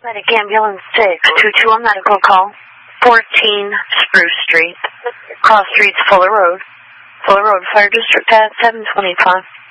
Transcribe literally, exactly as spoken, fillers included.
Medic ambulance six two two on medical call. fourteen Spruce Street. Cross Streets, Fuller Road. Fuller Road, Fire District at seven twenty-five.